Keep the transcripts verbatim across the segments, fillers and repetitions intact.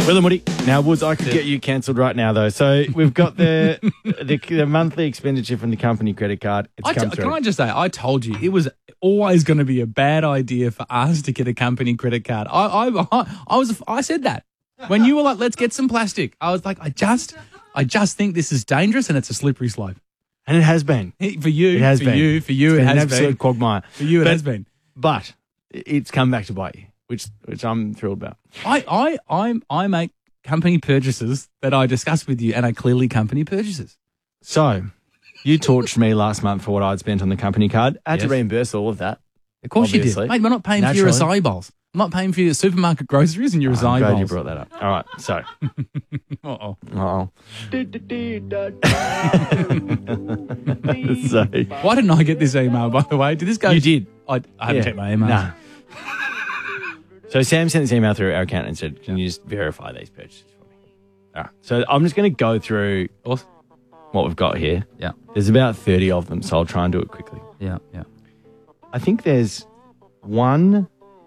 Will and Woody. Now, Woods, I could get you cancelled right now, though. So we've got the, the the monthly expenditure from the company credit card. It's I come t- through. Can I just say, I told you, it was always going to be a bad idea for us to get a company credit card. I, I, I, I was, I said that. When you were like, let's get some plastic, I was like, I just, I just think this is dangerous and it's a slippery slope. And it has been. For you, It has for been. you, for you, It's it been has an absolute been. quagmire. For you, it But- has been. But it's come back to bite you, which which I'm thrilled about. I, I, I, I make company purchases that I discuss with you and are clearly company purchases. So, you torched me last month for what I'd spent on the company card. I had to Yes. reimburse all of that. Of course Obviously. you did. Mate, we're not paying for your Naturally. acai bowls. I'm not paying for your supermarket groceries and your I'm acai glad bowls. you brought that up. All right, so. Uh-oh. Uh-oh. so, Why didn't I get this email, by the way? Did this go? You did. I, I haven't Yeah. checked my emails. Nah. So Sam sent this email through our account and said, can you just verify these purchases for me? All right. So I'm just going to go through Awesome. what we've got here. Yeah. There's about thirty of them, so I'll try and do it quickly. Yeah, yeah. I think there's one,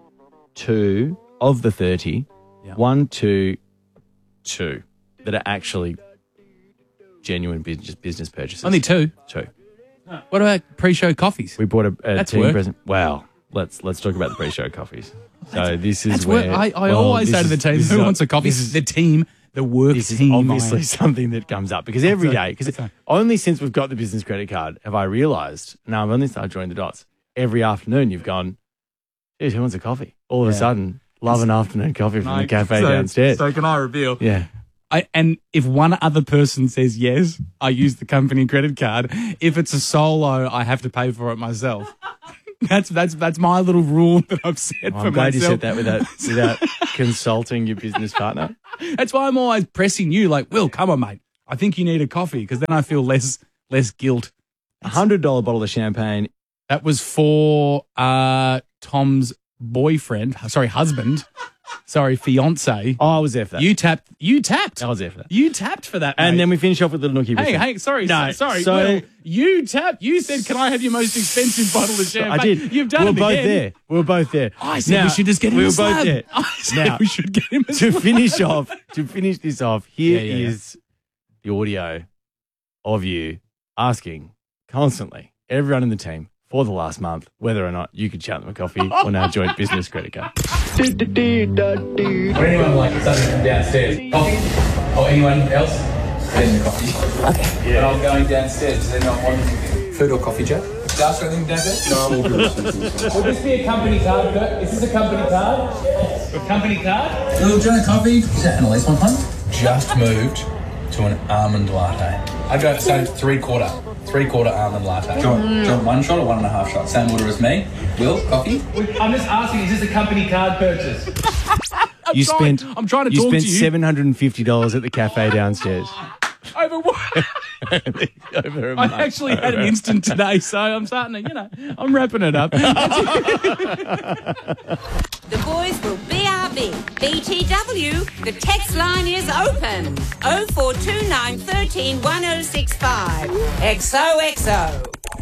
two of the thirty, Yeah. one, two, two that are actually genuine business business purchases. Only two. two. What about pre-show coffees? We bought a, a That's team work. present. Wow. Let's let's talk about the pre-show coffees. So this is That's where where I, I well, always this say to the is- team, this who is wants a coffee? This is, The team, the work this is team. obviously I- something that comes up because every That's day, right. because That's right. only since we've got the business credit card have I realised. Now I've only started joining the dots. Every afternoon you've gone, geez, who wants a coffee? All of a Yeah. sudden, love an afternoon coffee from the Mate, cafe so- downstairs. So can I reveal? yeah. I, and if one other person says yes, I use the company credit card. If it's a solo, I have to pay for it myself. That's that's that's my little rule that I've set Well, for I'm glad myself. you said that without without consulting your business partner. That's why I'm always pressing you, like, Will, come on, mate. I think you need a coffee because then I feel less less guilt. A hundred dollar bottle of champagne. That was for uh, Tom's boyfriend, sorry, husband, sorry, fiance. Oh, I was there for that. You tapped. You tapped. I was there for that. You tapped for that, And mate. then we finish off with little nookie. Hey, biscuit. hey, sorry, No, so- sorry. so- Will, you tapped. You said, "Can I have your most expensive bottle of champagne?" I did. You've done we were it both again. there. We were both there. I said Now, we should just get him we a were slab. both there. I said Now, we should get him a to slab. finish off, to finish this off, here Yeah, yeah, is the audio of you asking constantly everyone in the team for the last month whether or not you could shout them a coffee on our joint business credit card. Would anyone like something from downstairs? Coffee? Or anyone else? Then the coffee. Okay. But I'm going downstairs. Does anyone want food or coffee, Joe? Ask for anything downstairs? No, I'm all good. Will this be a company card? Kurt? Is this a company card? A company card? Little John coffee. Is that Annalise one pun? Just moved to an almond latte. I go so three quarter, three quarter almond latte. Do you, want, do you want one shot or one and a half shot? Same order as me. Will coffee? I'm just asking, is this a company card purchase? You trying- spent. I'm trying to you talk spent to you. seven hundred and fifty dollars at the cafe downstairs. Over what? Over a I month. actually had an instant today, so I'm starting to, you know, I'm wrapping it up. The boys will B R B. B T W, the text line is open. oh four two nine, one three, one oh six five. X O X O.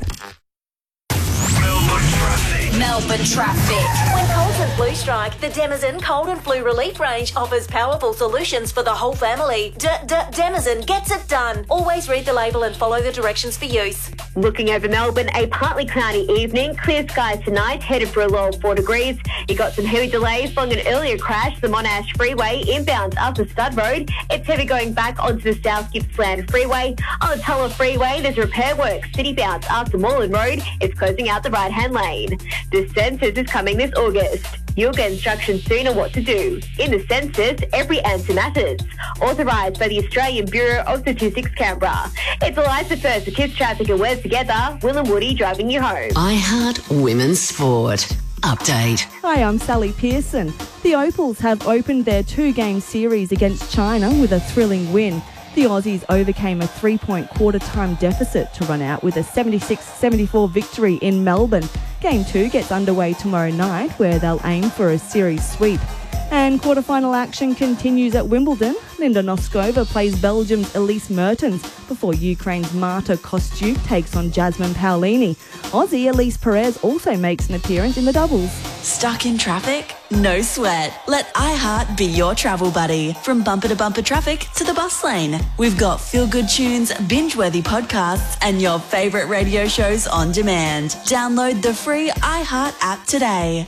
Melbourne traffic. When colds and flu strike, the Denizen Cold and Flu Relief Range offers powerful solutions for the whole family. D D Denizen gets it done. Always read the label and follow the directions for use. Looking over Melbourne, a partly cloudy evening, clear skies tonight, headed for a low of four degrees. You got some heavy delays following an earlier crash, the Monash Freeway, inbound up the Stud Road. It's heavy going back onto the South Gippsland Freeway. On the Tulla Freeway, there's repair work, citybound up the Moreland Road. It's closing out the right-hand lane. The census is coming this August. You'll get instructions soon on what to do. In the census, every answer matters. Authorised by the Australian Bureau of Statistics, Canberra. It's Eliza First, the Kids Traffic and We're Together. Will and Woody driving you home. iHeart Women's Sport. Update. Hi, I'm Sally Pearson. The Opals have opened their two-game series against China with a thrilling win. The Aussies overcame a three-point quarter-time deficit to run out with a seventy-six seventy-four victory in Melbourne. Game two gets underway tomorrow night, where they'll aim for a series sweep. And quarter-final action continues at Wimbledon. Linda Noskova plays Belgium's Elise Mertens before Ukraine's Marta Kostyuk takes on Jasmine Paolini. Aussie Elise Perez also makes an appearance in the doubles. Stuck in traffic? No sweat. Let iHeart be your travel buddy. From bumper to bumper traffic to the bus lane. We've got feel-good tunes, binge-worthy podcasts, and your favourite radio shows on demand. Download the free iHeart app today.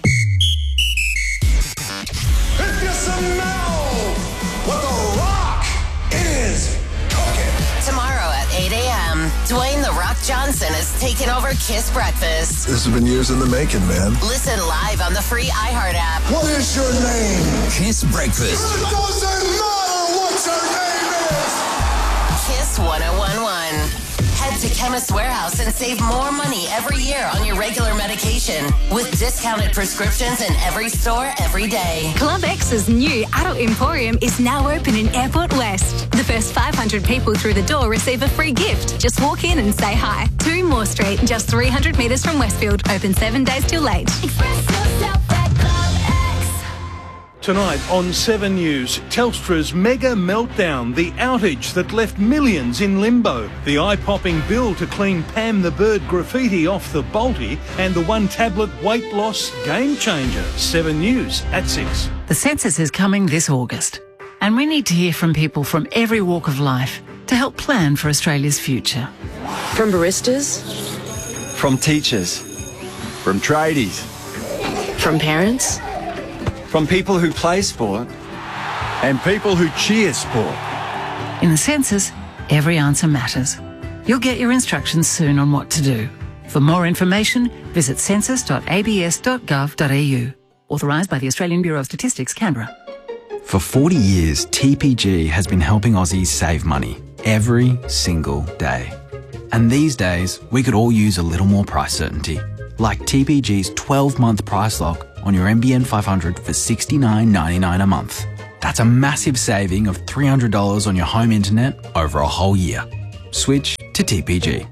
If you smell what The Rock is cooking. Tomorrow at eight a.m., Dwayne The Rock Johnson is taking over Kiss Breakfast. This has been years in the making, man. Listen live on the free iHeart app. What is your name? Kiss Breakfast. It doesn't matter what your name is. Kiss one oh one one. Head to Chemist Warehouse and save more money every year on your regular medication with discounted prescriptions in every store every day. Club X's new adult emporium is now open in Airport West. The first five hundred people through the door receive a free gift. Just walk in and say hi. two Moore Street, just three hundred metres from Westfield. Open seven days till late. Express yourself at Club X. Tonight on seven News, Telstra's mega meltdown, the outage that left millions in limbo, the eye-popping bill to clean Pam the Bird graffiti off the Balti, and the one-tablet weight loss game changer. seven News at six. The census is coming this August, and we need to hear from people from every walk of life to help plan for Australia's future. From baristas, from teachers, from tradies, from parents, from people who play sport and people who cheer sport. In the census, every answer matters. You'll get your instructions soon on what to do. For more information, visit census dot a b s dot gov dot a u. Authorised by the Australian Bureau of Statistics, Canberra. For forty years, T P G has been helping Aussies save money every single day. And these days, we could all use a little more price certainty, like T P G's twelve-month price lock on your M B N five hundred for sixty-nine ninety-nine a month. That's a massive saving of three hundred dollars on your home internet over a whole year. Switch to T P G.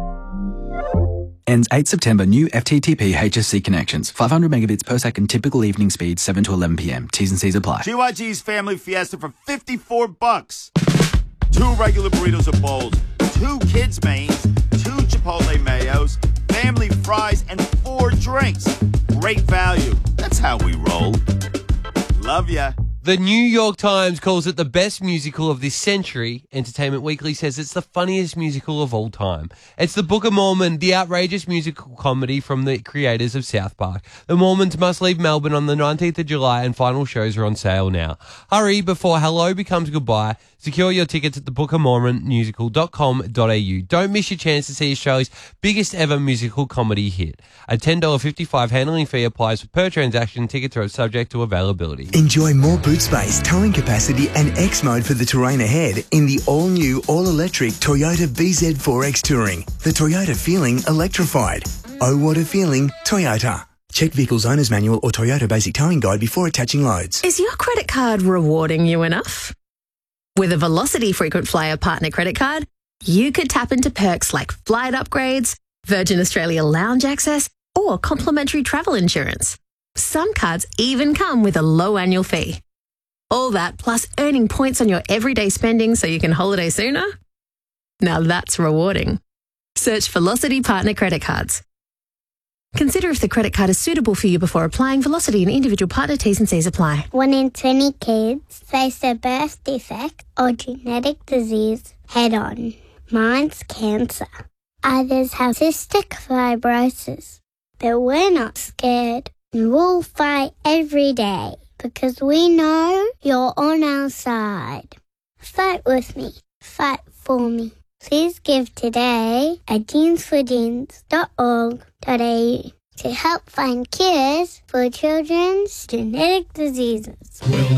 Ends eighth September. New F T T P H S C connections. five hundred megabits per second. Typical evening speed seven to eleven p m. T's and C's apply. G Y G's Family Fiesta for fifty-four bucks. Two regular burritos or bowls, two kids' mains, two Chipotle mayos, family fries, and four drinks. Great value. That's how we roll. Love ya. The New York Times calls it the best musical of this century. Entertainment Weekly says it's the funniest musical of all time. It's The Book of Mormon, the outrageous musical comedy from the creators of South Park. The Mormons must leave Melbourne on the nineteenth of July and final shows are on sale now. Hurry before hello becomes goodbye. Secure your tickets at the book of mormon musical dot com dot a u. Don't miss your chance to see Australia's biggest ever musical comedy hit. A ten dollars fifty-five handling fee applies per transaction. Tickets are subject to availability. Enjoy more boot space, towing capacity and X mode for the terrain ahead in the all-new, all-electric Toyota B Z four X Touring. The Toyota feeling electrified. Oh, what a feeling, Toyota. Check Vehicle's Owner's Manual or Toyota Basic Towing Guide before attaching loads. Is your credit card rewarding you enough? With a Velocity Frequent Flyer Partner Credit Card, you could tap into perks like flight upgrades, Virgin Australia lounge access, or complimentary travel insurance. Some cards even come with a low annual fee. All that plus earning points on your everyday spending so you can holiday sooner? Now that's rewarding. Search Velocity Partner Credit Cards. Consider if the credit card is suitable for you before applying. Velocity and individual partner T's and C's apply. One in twenty kids face a birth defect or genetic disease head on. Mine's cancer. Others have cystic fibrosis. But we're not scared. We'll fight every day because we know you're on our side. Fight with me. Fight for me. Please give today at jeans for jeans dot org dot a u to help find cures for children's genetic diseases.